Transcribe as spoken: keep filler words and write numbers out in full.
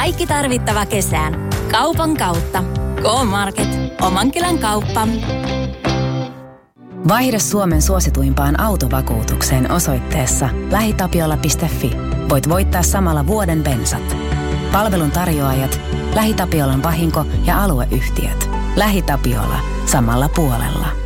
Kaikki tarvittava kesään. Kaupan kautta. K-Market. Oman kylän kauppa. Vaihda Suomen suosituimpaan autovakuutukseen osoitteessa lähitapiola piste fi. Voit voittaa samalla vuoden bensat. Palvelun tarjoajat, LähiTapiolan vahinko- ja alueyhtiöt. LähiTapiola. Samalla puolella.